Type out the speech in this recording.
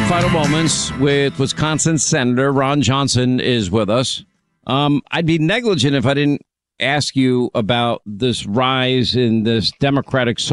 Final moments with Wisconsin Senator Ron Johnson is with us. I'd be negligent if I didn't ask you about this rise in this Democratic